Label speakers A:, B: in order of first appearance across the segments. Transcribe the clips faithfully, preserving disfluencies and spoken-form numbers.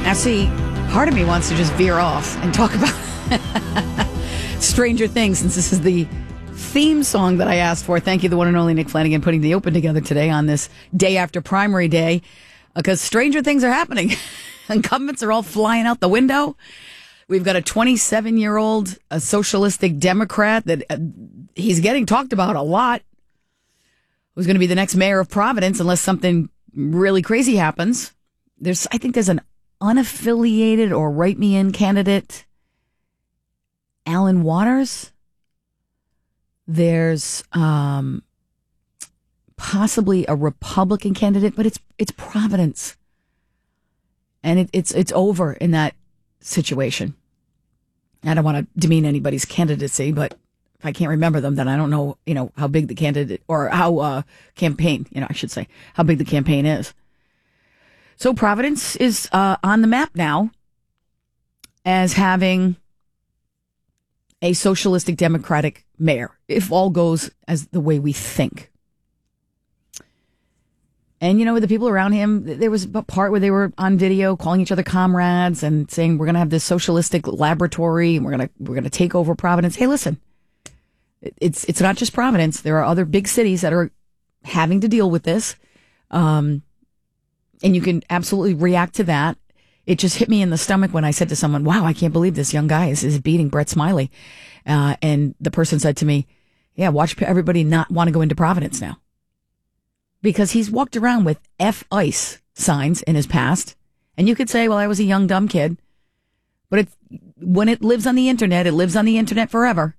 A: Now, see, part of me wants to just veer off and talk about Stranger Things, since this is the theme song that I asked for. Thank you, the one and only Nick Flanagan, putting the Open together today on this day after primary day, because stranger things are happening. Incumbents are all flying out the window. We've got a twenty-seven-year-old a socialistic Democrat that uh, he's getting talked about a lot, who's going to be the next mayor of Providence unless something really crazy happens. There's, I think there's an unaffiliated or write-me-in candidate, Alan Waters. There's um, possibly a Republican candidate, but it's it's Providence, and it, it's it's over in that situation. I don't want to demean anybody's candidacy, but if I can't remember them, then I don't know, you know, how big the candidate or how uh, campaign, you know, I should say, how big the campaign is. So Providence is uh, on the map now as having a socialistic Democratic mayor, if all goes as the way we think. And, you know, the people around him, there was a part where they were on video calling each other comrades and saying, we're going to have this socialistic laboratory and we're going to we're going to take over Providence. Hey, listen, it's it's not just Providence. There are other big cities that are having to deal with this. Um, and you can absolutely react to that. It just hit me in the stomach when I said to someone, wow, I can't believe this young guy is, is beating Brett Smiley. Uh, and the person said to me, yeah, watch everybody not want to go into Providence now. Because he's walked around with F ICE signs in his past. And you could say, well, I was a young, dumb kid. But it, when it lives on the internet, it lives on the internet forever.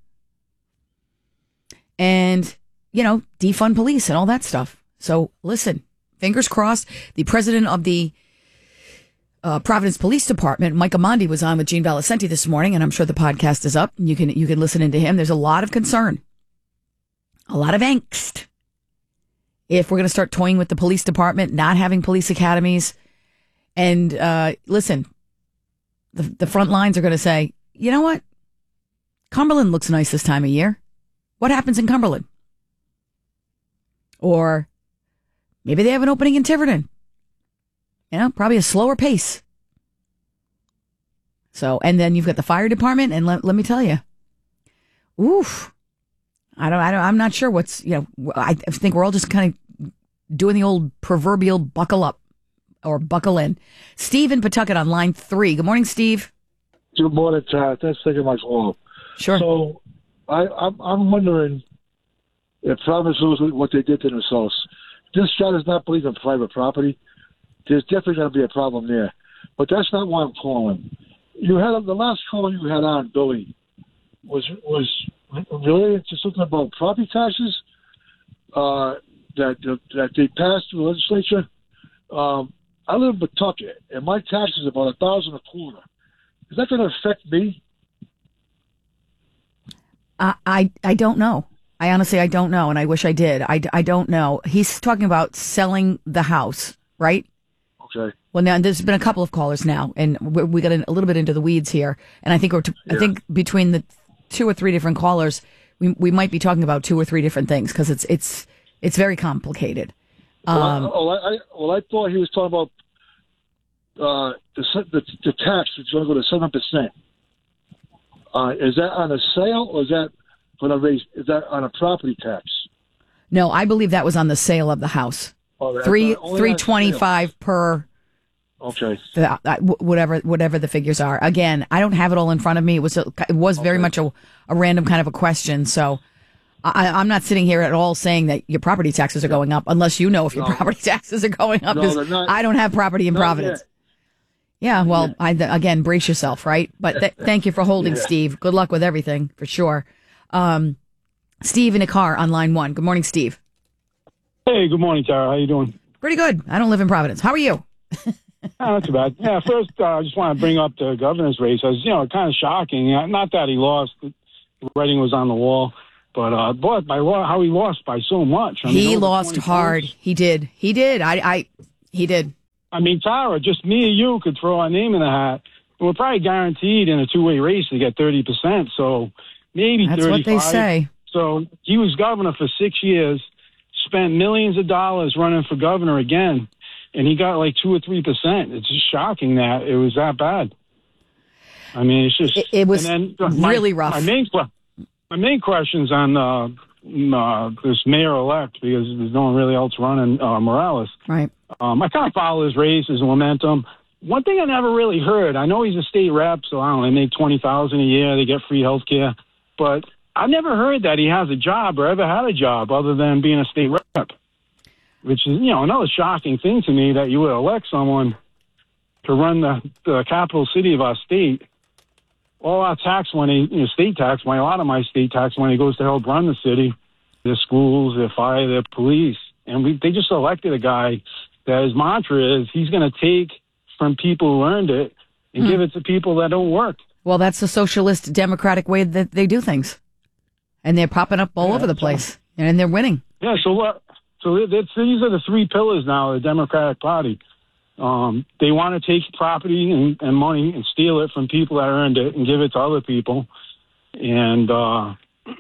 A: And, you know, defund police and all that stuff. So listen, fingers crossed. The president of the uh, Providence Police Department, Mike Amandi, was on with Gene Valicenti this morning, and I'm sure the podcast is up. You can you can listen into him. There's a lot of concern, a lot of angst. If we're going to start toying with the police department, not having police academies, and uh, listen, the the front lines are going to say, you know what? Cumberland looks nice this time of year. What happens in Cumberland? Or maybe they have an opening in Tiverton. You know, probably a slower pace. So, and then you've got the fire department, and let, let me tell you, oof. I don't, I don't, I'm not sure what's, you know, I think we're all just kind of doing the old proverbial buckle up or buckle in. Steve in Pawtucket on line three. Good morning, Steve.
B: Good morning, Todd. Thanks for taking my call.
A: Sure.
B: So I, I'm, I'm wondering if Providence knows what they did to themselves. This guy does not believe in private property. There's definitely going to be a problem there. But that's not why I'm calling. You had the last call you had on, Billy, was was related to something about property taxes uh, that that they passed through the legislature. Um, I live in Pawtucket, and my tax is about a thousand a quarter. Is that going to affect me?
A: I, I I don't know. I honestly I don't know, and I wish I did. I, I don't know. He's talking about selling the house, right?
B: Okay.
A: Well, now there's been a couple of callers now, and we, we got a little bit into the weeds here, and I think we're t- yeah. I think between the two or three different callers, we we might be talking about two or three different things because it's it's it's very complicated. Um,
B: well, I, well, I, well, I thought he was talking about uh, the, the the tax is going to go to seven percent. Uh, is that on a sale or is that going to raise? Is that on a property tax?
A: No, I believe that was on the sale of the house.
B: Oh,
A: Three three twenty five per.
B: Okay.
A: The, uh, whatever whatever the figures are. Again, I don't have it all in front of me. It was a, it was very okay. much a, a random kind of a question. So I, I'm not sitting here at all saying that your property taxes are going up, unless you know if your no. property taxes are going up.
B: No, not,
A: I don't have property in Providence. Yet. Yeah, well, I, again, brace yourself, right? But th- thank you for holding, yeah. Steve. Good luck with everything, for sure. Um, Steve in a car on line one. Good morning, Steve.
C: Hey, good morning, Tara. How you doing?
A: Pretty good. I don't live in Providence. How are you?
C: Oh, not too bad. Yeah, first, uh, I just want to bring up the governor's race. As you know, kind of shocking. Not that he lost; the writing was on the wall. But uh, but by how he lost by so much. I mean,
A: he lost hard.
C: Points.
A: He did. He did. I. I. He did.
C: I mean, Tara, just me and you could throw our name in the hat. We're probably guaranteed in a two-way race to get thirty percent. So maybe
A: that's
C: thirty-five.
A: That's what they say.
C: So he was governor for six years, spent millions of dollars running for governor again. and he got like two or three percent. It's just shocking that it was that bad. I mean, it's just
A: it, it was
C: and then my,
A: really rough.
C: My main my main question's on uh, uh, this mayor-elect, because there's no one really else running, uh, Morales.
A: Right.
C: Um, I kind of follow his race, his momentum. One thing I never really heard, I know he's a state rep, so I don't know, they make twenty thousand dollars a year, they get free health care, but I never heard that he has a job or ever had a job other than being a state rep, which is, you know, another shocking thing to me, that you would elect someone to run the, the capital city of our state. All our tax money, you know, state tax money, a lot of my state tax money goes to help run the city, their schools, their fire, their police. And we, they just elected a guy that his mantra is he's going to take from people who earned it and hmm. give it to people that don't work.
A: Well, that's the socialist democratic way that they do things. And they're popping up all
C: yeah,
A: over the place. So, and they're winning.
C: Yeah, so what? So it's, these are the three pillars now of the Democratic Party. Um, they want to take property and, and money and steal it from people that earned it and give it to other people. And uh,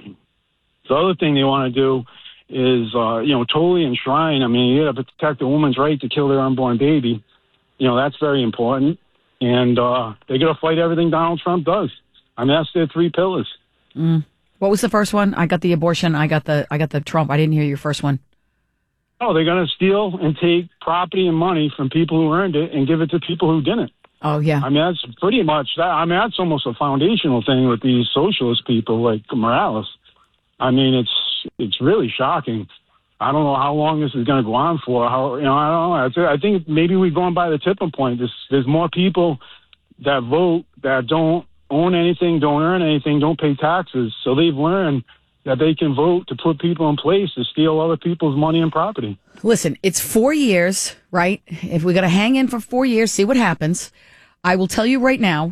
C: the other thing they want to do is, uh, you know, totally enshrine. I mean, you got to protect a woman's right to kill their unborn baby. You know, that's very important. And uh, they're going to fight everything Donald Trump does. I mean, that's their three pillars.
A: Mm. What was the first one? I got the abortion. I got the I got the Trump. I didn't hear your first one.
C: Oh, they're going to steal and take property and money from people who earned it and give it to people who didn't.
A: Oh, yeah.
C: I mean, that's pretty much that. I mean, that's almost a foundational thing with these socialist people like Morales. I mean, it's it's really shocking. I don't know how long this is going to go on for. How you know, I don't know. I think maybe we're going by the tipping point. There's, there's more people that vote that don't own anything, don't earn anything, don't pay taxes. So they've learned that they can vote to put people in place to steal other people's money and property.
A: Listen, it's four years, right? If we got to hang in for four years, see what happens. I will tell you right now,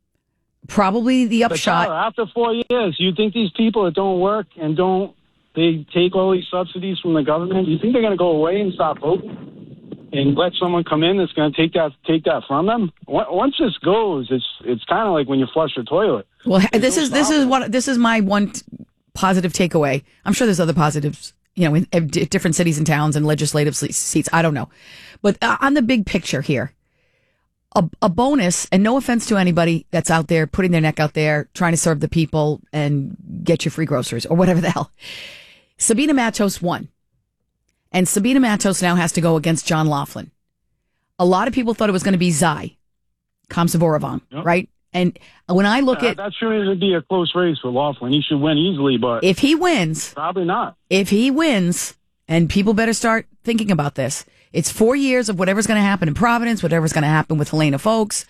A: probably the upshot.
C: But after four years, you think these people that don't work and don't, they take all these subsidies from the government, you think they're going to go away and stop voting and let someone come in that's going to take that take that from them? Once this goes, it's it's kind of like when you flush a toilet.
A: Well, this is this is what this is my one t- positive takeaway. I'm sure there's other positives, you know, in, in different cities and towns and legislative seats. I don't know, but uh, on the big picture here, a, a bonus. And no offense to anybody that's out there putting their neck out there trying to serve the people and get you free groceries or whatever the hell. Sabina Matos won. And Sabina Matos now has to go against John Laughlin. A lot of people thought it was going to be Zai Kamsavorivong, yep. right? And when I look
C: uh,
A: at...
C: That shouldn't be a close race for Laughlin. He should win easily, but...
A: If he wins...
C: Probably not.
A: If he wins, and people better start thinking about this, it's four years of whatever's going to happen in Providence, whatever's going to happen with Helena Folks.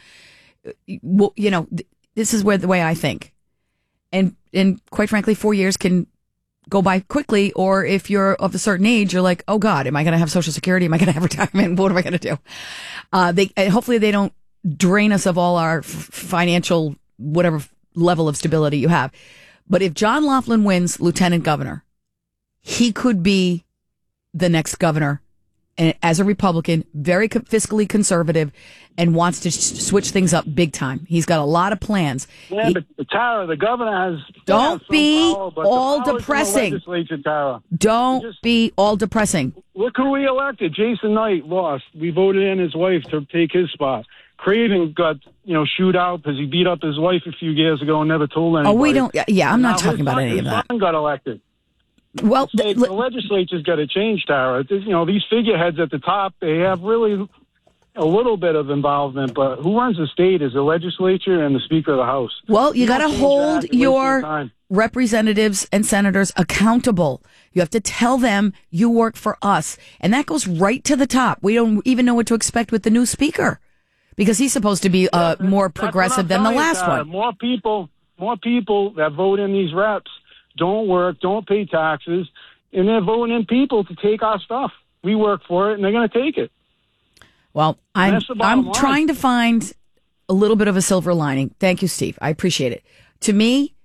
A: Well, you know, th- this is where the way I think. And and quite frankly, four years can go by quickly, or if you're of a certain age, you're like, oh God, am I going to have Social Security? Am I going to have retirement? What am I going to do? Uh, they and hopefully they don't drain us of all our f- financial, whatever level of stability you have. But if John Laughlin wins lieutenant governor, he could be the next governor, and as a Republican, very co- fiscally conservative, and wants to sh- switch things up big time. He's got a lot of plans.
C: Yeah,
A: he,
C: but Tara, the governor has.
A: Don't
C: has
A: be
C: power,
A: all depressing.
C: Tara.
A: Don't
C: just,
A: be all depressing.
C: Look who we elected. Jason Knight lost. We voted in his wife to take his spot. Craven got, you know, shoot out because he beat up his wife a few years ago and never told anybody.
A: Oh, we don't. Yeah, I'm not talking about
C: son,
A: any of that.
C: His son got elected.
A: Well,
C: the,
A: th-
C: the legislature's got to change, Tara. You know, these figureheads at the top, they have really a little bit of involvement, but who runs the state is the legislature and the Speaker of the House.
A: Well, you, you got to hold your
C: time.
A: representatives and senators accountable. You have to tell them you work for us. And that goes right to the top. We don't even know what to expect with the new speaker because he's supposed to be uh,
C: yeah,
A: more progressive than the last
C: you,
A: one.
C: More people, more people that vote in these reps don't work, don't pay taxes, and they're voting in people to take our stuff. We work for it, and they're going to take it.
A: Well, I'm I'm
C: line.
A: trying to find a little bit of a silver lining. Thank you, Steve. I appreciate it. To me,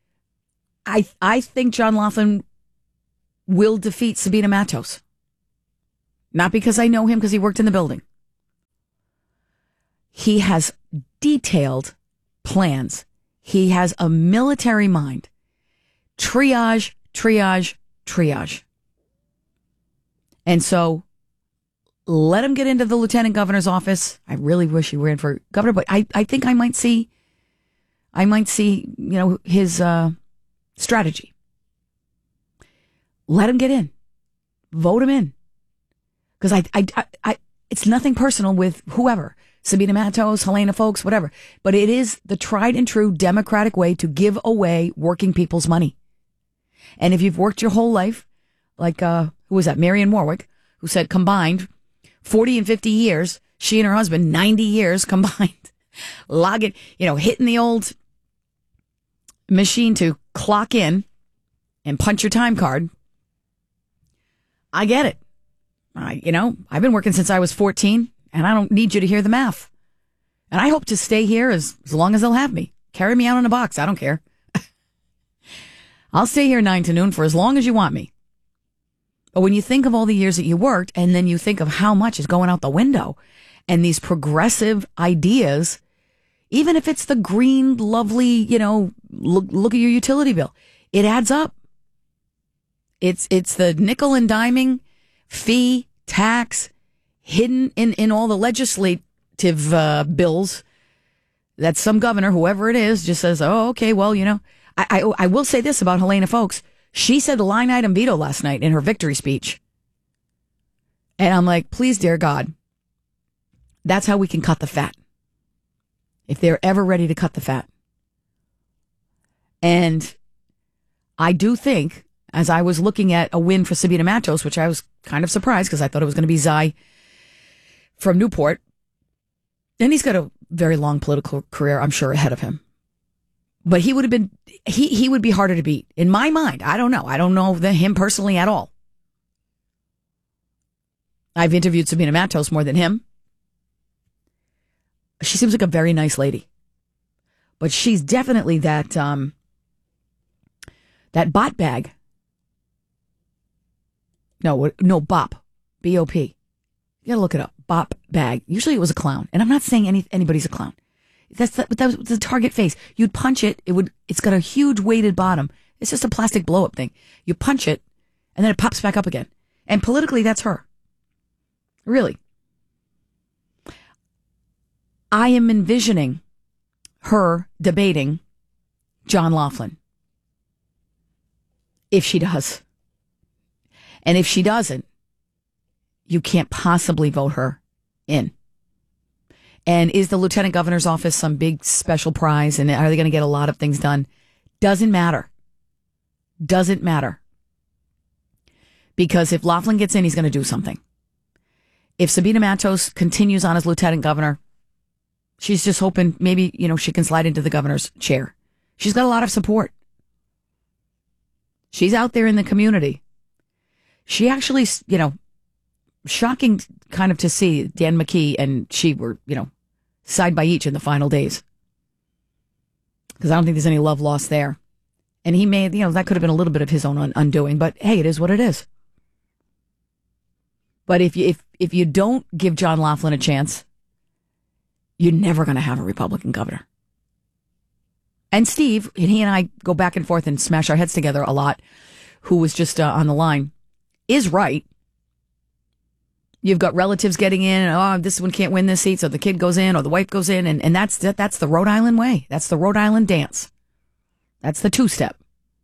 A: I I think John Laughlin will defeat Sabina Matos. Not because I know him, because he worked in the building. He has detailed plans. He has a military mind. Triage, triage, triage. And so let him get into the lieutenant governor's office. I really wish he ran for governor, but I, I think I might see, I might see, you know, his uh, strategy. Let him get in. Vote him in. Because I, I, I, I, it's nothing personal with whoever. Sabina Matos, Helena Foulkes, whatever. But it is the tried and true Democratic way to give away working people's money. And if you've worked your whole life, like, uh, who was that? Marianne Warwick, who said combined forty and fifty years, she and her husband, ninety years combined, logging, you know, hitting the old machine to clock in and punch your time card. I get it. I, you know, I've been working since I was fourteen, and I don't need you to hear the math. And I hope to stay here as, as long as they'll have me. Carry me out in a box. I don't care. I'll stay here nine to noon for as long as you want me. But when you think of all the years that you worked, and then you think of how much is going out the window, and these progressive ideas, even if it's the green, lovely, you know, look, look at your utility bill, it adds up. It's it's the nickel and diming fee tax hidden in, in all the legislative uh, bills that some governor, whoever it is, just says, oh, okay, well, you know, I, I, I will say this about Helena Foulkes. She said the line item veto last night in her victory speech. And I'm like, please, dear God, that's how we can cut the fat. If they're ever ready to cut the fat. And I do think, as I was looking at a win for Sabina Matos, which I was kind of surprised because I thought it was going to be Zai from Newport. And he's got a very long political career, I'm sure, ahead of him. But he would have been, he, he would be harder to beat. In my mind, I don't know. I don't know the, him personally at all. I've interviewed Sabina Matos more than him. She seems like a very nice lady. But she's definitely that, um, that bot bag. No, no, bop. B O P. You gotta look it up. Bop bag. Usually it was a clown. And I'm not saying any anybody's a clown. That's the, that was the target face. You'd punch it. It would, it's got a huge weighted bottom. It's just a plastic blow up thing. You punch it and then it pops back up again. And politically, that's her. Really. I am envisioning her debating John Laughlin. If she does. And if she doesn't, you can't possibly vote her in. And is the lieutenant governor's office some big special prize? And are they going to get a lot of things done? Doesn't matter. Doesn't matter. Because if Laughlin gets in, he's going to do something. If Sabina Matos continues on as lieutenant governor, she's just hoping maybe, you know, she can slide into the governor's chair. She's got a lot of support. She's out there in the community. She actually, you know, shocking kind of to see Dan McKee and she were, you know, side by each in the final days. Because I don't think there's any love lost there. And he made, you know, that could have been a little bit of his own un- undoing, but hey, it is what it is. But if you, if, if you don't give John Laughlin a chance, you're never going to have a Republican governor. And Steve, and he and I go back and forth and smash our heads together a lot, who was just uh, on the line, is right. You've got relatives getting in, oh, this one can't win this seat, so the kid goes in or the wife goes in, and, and that's that, that's the Rhode Island way. That's the Rhode Island dance. That's the two-step.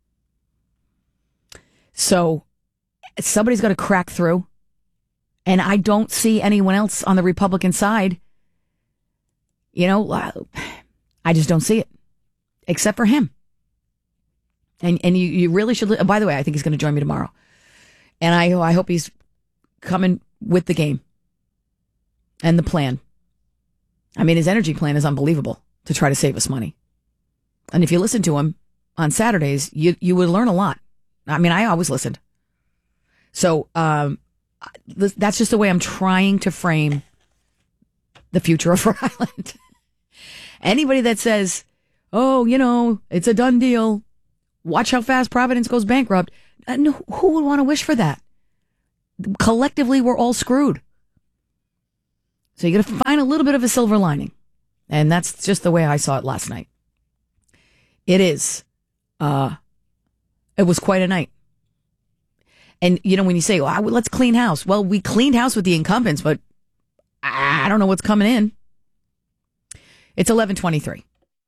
A: So somebody's got to crack through, and I don't see anyone else on the Republican side. You know, I just don't see it, except for him. And and you, you really should, by the way, I think he's going to join me tomorrow. And I I hope he's coming with the game and the plan. I mean, his energy plan is unbelievable to try to save us money. And if you listen to him on Saturdays, you you would learn a lot. I mean, I always listened. So um, that's just the way I'm trying to frame the future of Rhode Island. Anybody that says, oh, you know, it's a done deal, watch how fast Providence goes bankrupt, uh, no, who would want to wish for that? Collectively, we're all screwed. So you got to find a little bit of a silver lining. And that's just the way I saw it last night. It is. Uh, it was quite a night. And, you know, when you say, well, let's clean house. Well, we cleaned house with the incumbents, but I don't know what's coming in. It's eleven twenty-three.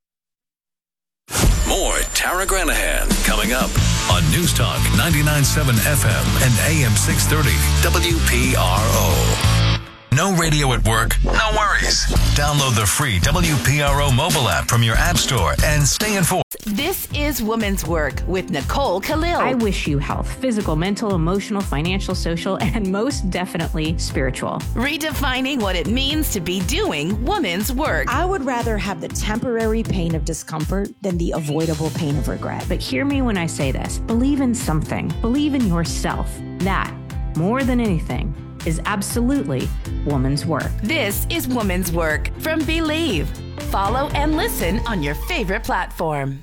D: More Tara Granahan coming up on News Talk ninety-nine point seven F M and A M six thirty W P R O. No radio at work? No worries. Download the free W P R O mobile app from your app store and stay informed.
E: This is Women's Work with Nicole Khalil.
F: I wish you health, physical, mental, emotional, financial, social, and most definitely spiritual.
E: Redefining what it means to be doing women's work.
G: I would rather have the temporary pain of discomfort than the avoidable pain of regret.
F: But hear me when I say this. Believe in something. Believe in yourself. That, more than anything, is absolutely woman's work.
E: This is Woman's Work from Believe. Follow and listen on your favorite platform.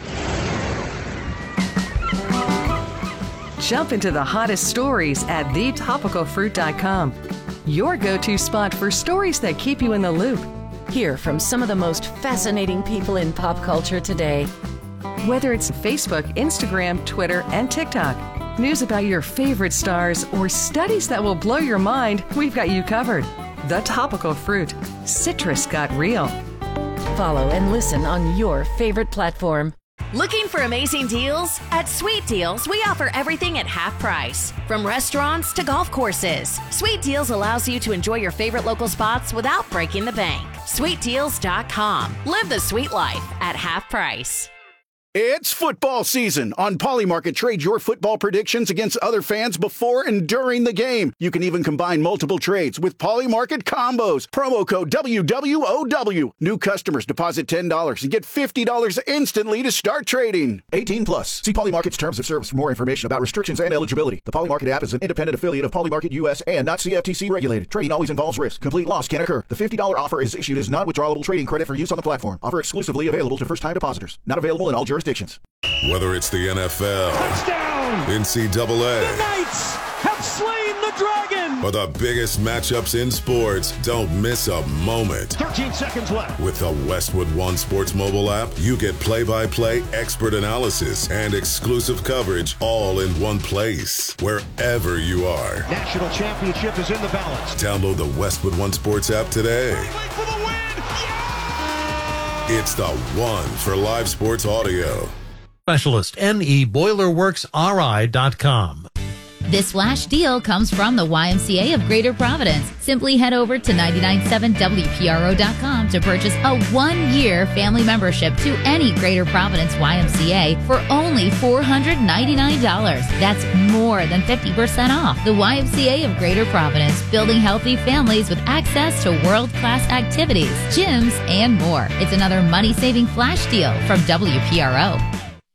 H: Jump into the hottest stories at the topical fruit dot com. Your go-to spot for stories that keep you in the loop.
E: Hear from some of the most fascinating people in pop culture today.
H: Whether it's Facebook, Instagram, Twitter, and TikTok. News about your favorite stars or studies that will blow your mind, we've got you covered. The Topical Fruit. Citrus got real.
E: Follow and listen on your favorite platform. Looking for amazing deals? At Sweet Deals, we offer everything at half price. From restaurants to golf courses, Sweet Deals allows you to enjoy your favorite local spots without breaking the bank. sweet deals dot com. Live the sweet life at half price.
I: It's football season. On Polymarket, trade your football predictions against other fans before and during the game. You can even combine multiple trades with Polymarket combos. Promo code W W O W. New customers deposit ten dollars and get fifty dollars instantly to start trading. eighteen plus. See Polymarket's terms of service for more information about restrictions and eligibility. The Polymarket app is an independent affiliate of Polymarket U S and not C F T C regulated. Trading always involves risk. Complete loss can occur. The fifty dollars offer is issued as non-withdrawable trading credit for use on the platform. Offer exclusively available to first-time depositors. Not available in all jurisdictions.
J: Whether it's the N F L,
K: touchdown,
J: N C double A,
K: the Knights have slain the dragon,
J: or the biggest matchups in sports, don't miss a moment.
K: thirteen seconds left.
J: With the Westwood One Sports mobile app, you get play-by-play expert analysis and exclusive coverage all in one place, wherever you are.
K: National championship is in the balance.
J: Download the Westwood One Sports app today.
K: For the win. Yeah!
J: It's the one for live sports audio.
L: Specialist, N E Boiler Works R I dot com.
M: This flash deal comes from the Y M C A of Greater Providence. Simply head over to ninety-nine point seven W P R O dot com to purchase a one-year family membership to any Greater Providence Y M C A for only four hundred ninety-nine dollars. That's more than fifty percent off. The Y M C A of Greater Providence, building healthy families with access to world-class activities, gyms, and more. It's another money-saving flash deal from W P R O.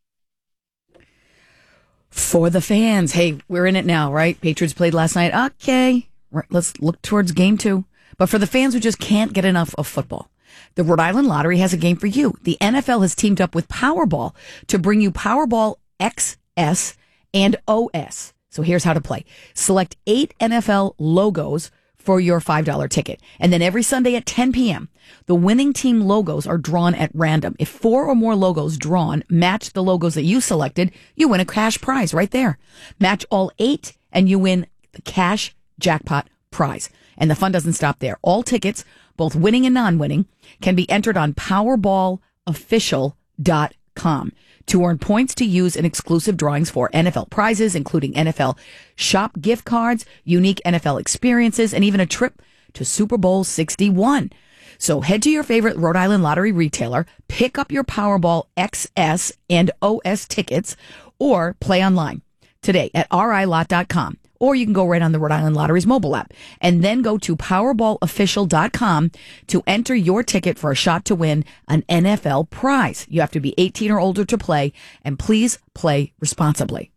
A: For the fans, hey, we're in it now, right? Patriots played last night. Okay, let's look towards game two. But for the fans who just can't get enough of football, the Rhode Island Lottery has a game for you. The N F L has teamed up with Powerball to bring you Powerball X S and O S. So here's how to play. Select eight N F L logos for your five dollar ticket. And then every Sunday at ten p.m., the winning team logos are drawn at random. If four or more logos drawn match the logos that you selected, you win a cash prize right there. Match all eight and you win the cash jackpot prize. And the fun doesn't stop there. All tickets, both winning and non-winning, can be entered on powerball official dot com to earn points to use in exclusive drawings for N F L prizes, including N F L shop gift cards, unique N F L experiences, and even a trip to Super Bowl sixty-one. So head to your favorite Rhode Island Lottery retailer, pick up your Powerball X S and O S tickets, or play online today at R I lot dot com. Or you can go right on the Rhode Island Lottery's mobile app and then go to powerball official dot com to enter your ticket for a shot to win an N F L prize. You have to be eighteen or older to play, and please play responsibly.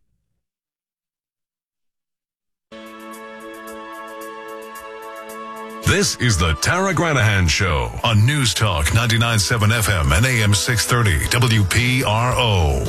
D: This is the Tara Granahan Show on News Talk ninety-nine point seven F M and A M six thirty W P R O.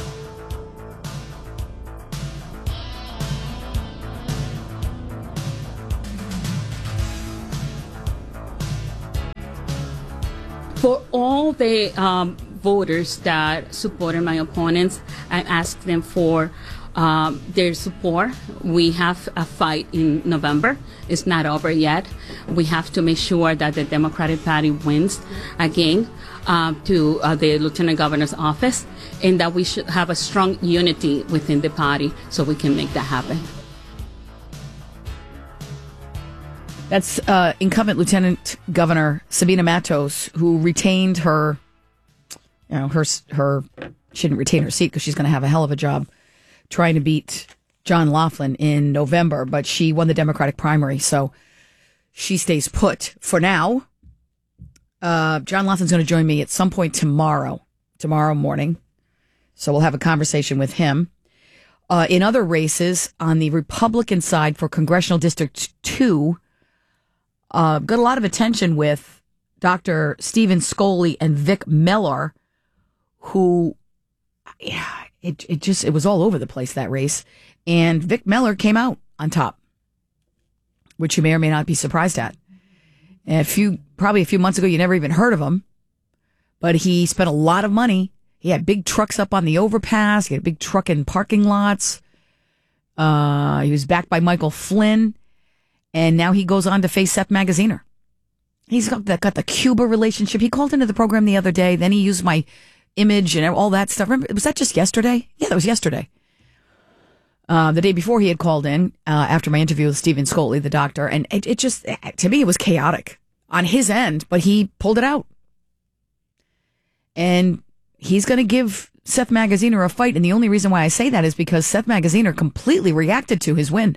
N: For all the um, voters that supported my opponents, I asked them for um, their support. We have a fight in November. It's not over yet. We have to make sure that the Democratic Party wins again uh, to uh, the Lieutenant Governor's office, and that we should have a strong unity within the party so we can make that happen.
A: That's uh, incumbent Lieutenant Governor Sabina Matos, who retained her, you know, her, her, she didn't retain her seat because she's going to have a hell of a job trying to beat John Laughlin in November, but she won the Democratic primary, so she stays put for now. Uh, John Laughlin's going to join me at some point tomorrow, tomorrow morning, so we'll have a conversation with him. Uh, in other races, on the Republican side for Congressional District two, Uh, got a lot of attention with Doctor Stephen Scoley and Vic Miller, who, yeah, it it just, it was all over the place, that race. And Vic Miller came out on top, which you may or may not be surprised at. And a few, probably a few months ago, you never even heard of him, but he spent a lot of money. He had big trucks up on the overpass. He had a big truck in parking lots. Uh, he was backed by Michael Flynn. And now he goes on to face Seth Magaziner. He's got the, got the Cuba relationship. He called into the program the other day. Then he used my image and all that stuff. Remember, was that just yesterday? Yeah, that was yesterday. Uh, the day before he had called in uh, after my interview with Stephen Scoley, the doctor. And it, it just, to me, it was chaotic on his end, but he pulled it out. And he's going to give Seth Magaziner a fight. And the only reason why I say that is because Seth Magaziner completely reacted to his win.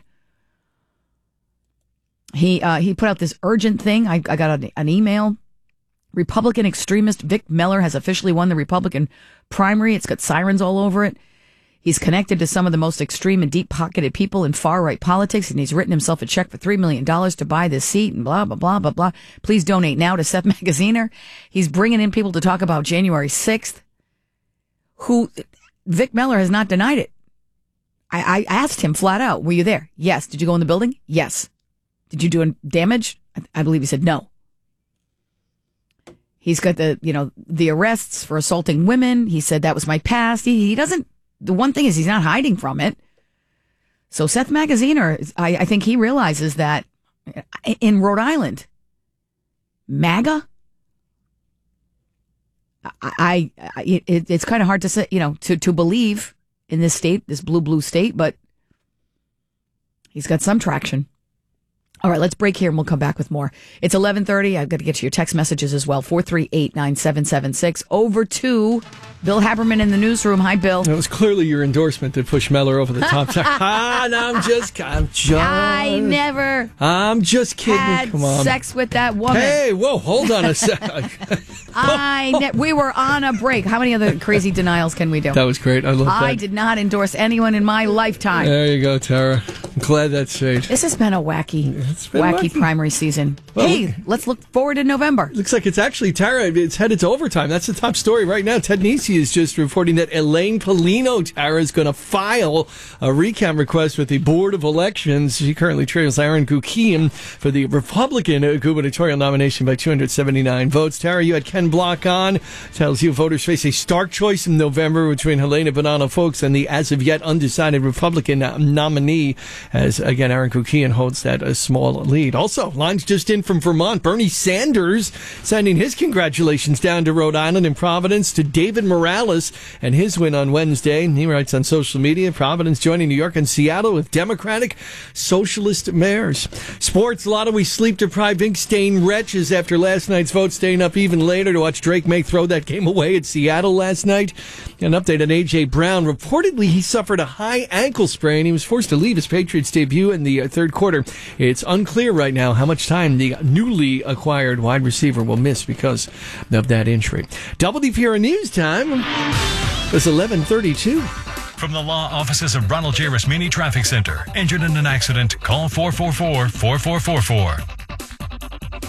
A: He uh, he put out this urgent thing. I, I got an, an email. Republican extremist Vic Miller has officially won the Republican primary. It's got sirens all over it. He's connected to some of the most extreme and deep-pocketed people in far-right politics, and he's written himself a check for three million dollars to buy this seat and blah, blah, blah, blah, blah. Please donate now to Seth Magaziner. He's bringing in people to talk about January sixth, who Vic Miller has not denied it. I, I asked him flat out, were you there? Yes. Did you go in the building? Yes. Did you do damage? I believe he said no. He's got the, you know, the arrests for assaulting women. He said that was my past. He, he doesn't, the one thing is he's not hiding from it. So Seth Magaziner, I, I think he realizes that in Rhode Island, MAGA, I, I it, it's kind of hard to say, you know, to, to believe in this state, this blue, blue state, but he's got some traction. All right, let's break here and we'll come back with more. It's eleven thirty. I've got to get to your text messages as well. four three eight, nine seven seven six. Over to Bill Haberman in the newsroom. Hi, Bill.
O: It was clearly your endorsement that pushed Meller over the top. ah, no, I'm just, I'm just.
A: I never.
O: I'm just kidding.
A: Had
O: Come on.
A: sex with that woman.
O: Hey, whoa, hold on a sec.
A: I ne- we were on a break. How many other crazy denials can we do?
O: That was great. I love that.
A: I did not endorse anyone in my lifetime.
O: There you go, Tara. I'm glad that's straight.
A: This has been a wacky,
O: been
A: wacky,
O: wacky
A: primary season.
O: Well,
A: hey, let's look forward to November.
O: Looks like it's actually, Tara, it's headed to overtime. That's the top story right now. Ted Nesi is just reporting that Elaine Polino, Tara, is going to file a recount request with the Board of Elections. She currently trails Aaron Gukian for the Republican gubernatorial nomination by two hundred seventy-nine votes. Tara, you had Ken Block on. Tells you voters face a stark choice in November between Helena Bonanno Folks and the as of yet undecided Republican nominee, as again Aaron Gukian holds that a small lead. Also, lines just in from Vermont. Bernie Sanders sending his congratulations down to Rhode Island and Providence to David Morales and his win on Wednesday. He writes on social media, Providence joining New York and Seattle with Democratic Socialist mayors. Sports, a lot of we sleep-deprived ink-stained wretches after last night's vote, staying up even later to watch Drake May throw that game away at Seattle last night. An update on A J. Brown. Reportedly, he suffered a high ankle sprain. He was forced to leave his Patriots debut in the third quarter. It's unclear right now how much time the newly acquired wide receiver will miss because of that injury. W P R News time. It's eleven thirty-two.
P: From the law offices of Ronald J. Rasmini Traffic Center. Injured in an accident? Call four four four, four four four four.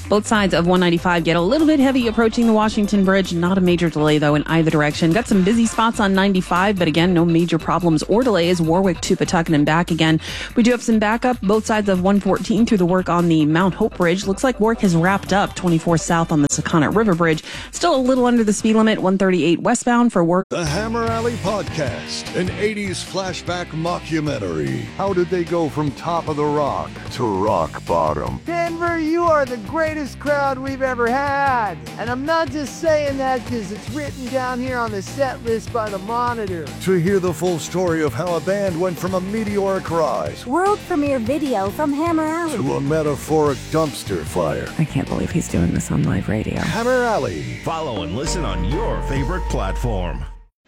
Q: Both sides of one ninety-five get a little bit heavy approaching the Washington Bridge. Not a major delay, though, in either direction. Got some busy spots on ninety-five, but again, no major problems or delays. Warwick to Pawtucket and back again. We do have some backup both sides of one fourteen through the work on the Mount Hope Bridge. Looks like work has wrapped up. twenty-four south on the Sakonnet River Bridge. Still a little under the speed limit. one thirty-eight westbound for work.
R: The Hammer Alley Podcast, an eighties flashback mockumentary. How did they go from top of the rock to rock bottom?
S: Denver, you are the greatest crowd we've ever had. And I'm not just saying that because it's written down here on the set list by the Monitor.
R: To hear the full story of how a band went from a meteoric rise,
T: world premiere video from Hammer Alley,
R: to a metaphoric dumpster fire.
Q: I can't believe he's doing this on live radio.
R: Hammer Alley.
K: Follow and listen on your favorite platform.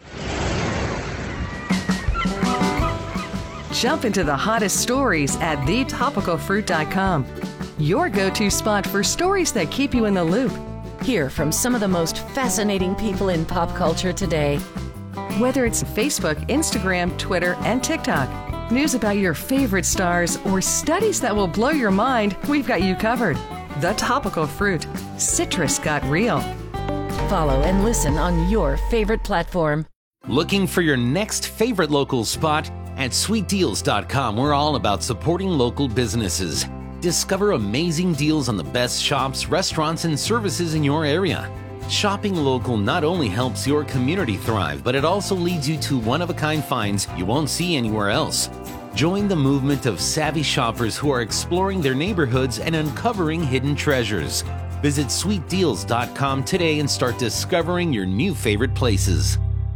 H: Jump into the hottest stories at the topical fruit dot com. Your go-to spot for stories that keep you in the loop.
E: Hear from some of the most fascinating people in pop culture today.
H: Whether it's Facebook, Instagram, Twitter, and TikTok, news about your favorite stars, or studies that will blow your mind, we've got you covered. The Topical Fruit. Citrus got real.
E: Follow and listen on your favorite platform.
U: Looking for your next favorite local spot? At sweet deals dot com, we're all about supporting local businesses. Discover amazing deals on the best shops, restaurants, and services in your area. Shopping local not only helps your community thrive, but it also leads you to one-of-a-kind finds you won't see anywhere else. Join the movement of savvy shoppers who are exploring their neighborhoods and uncovering hidden treasures. Visit sweet deals dot com today and start discovering your new favorite places.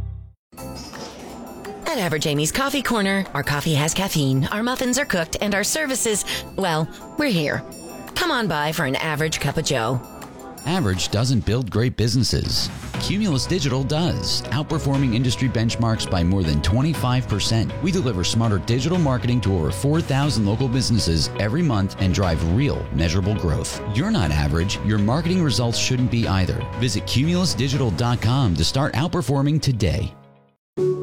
E: At Average Amy's Coffee Corner, our coffee has caffeine, our muffins are cooked, and our services, well, we're here. Come on by for an average cup of joe.
V: Average doesn't build great businesses. Cumulus Digital does, outperforming industry benchmarks by more than twenty-five percent. We deliver smarter digital marketing to over four thousand local businesses every month and drive real, measurable growth. You're not average. Your marketing results shouldn't be either. Visit cumulus digital dot com to start outperforming today.